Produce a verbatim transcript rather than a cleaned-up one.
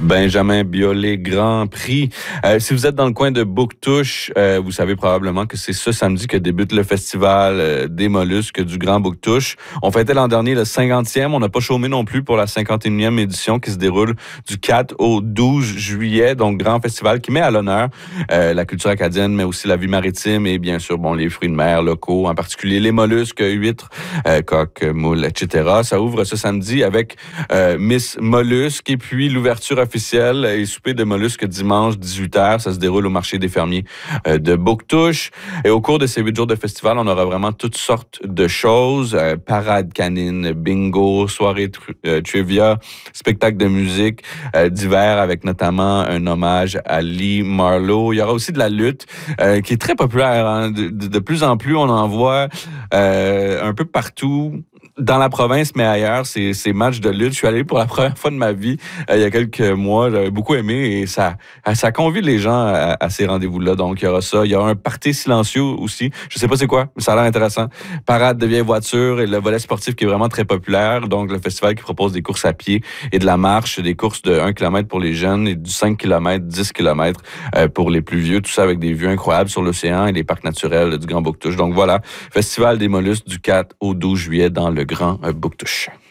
Benjamin Biolay, Grand Prix. Euh, si vous êtes dans le coin de Bouctouche, euh, vous savez probablement que c'est ce samedi que débute le festival euh, des mollusques du Grand Bouctouche. On fêtait l'an dernier le cinquantième. On n'a pas chômé non plus pour la cinquante et unième édition qui se déroule du quatre au douze juillet. Donc, grand festival qui met à l'honneur euh, la culture acadienne, mais aussi la vie maritime et bien sûr, bon, les fruits de mer locaux, en particulier les mollusques, huîtres, euh, coques, moules, et cetera. Ça ouvre ce samedi avec euh, Miss Mollusque et puis l'ouverture officielle et souper de mollusques dimanche dix-huit heures. Ça se déroule au marché des fermiers euh, de Bouctouche. Et au cours de ces huit jours de festival, on aura vraiment toutes sortes de choses. Euh, parade canine, bingo, soirée tr- euh, trivia, spectacle de musique euh, divers avec notamment un hommage à Lee Marlowe. Il y aura aussi de la lutte euh, qui est très populaire. Hein. De, de, de plus en plus, on en voit euh, un peu partout. Dans la province, mais ailleurs, ces, ces matchs de lutte. Je suis allé pour la première fois de ma vie euh, il y a quelques mois. J'avais beaucoup aimé et ça, ça convie les gens à, à ces rendez-vous-là. Donc, il y aura ça. Il y aura un party silencieux aussi. Je sais pas c'est quoi, mais ça a l'air intéressant. Parade de vieilles voitures et le volet sportif qui est vraiment très populaire. Donc, le festival qui propose des courses à pied et de la marche, des courses de un kilomètre pour les jeunes et du cinq kilomètres, dix kilomètres euh, pour les plus vieux. Tout ça avec des vues incroyables sur l'océan et les parcs naturels du Grand Bouctouche. Donc, voilà. Festival des mollusques du quatre au douze juillet dans le Grand Bouctouche.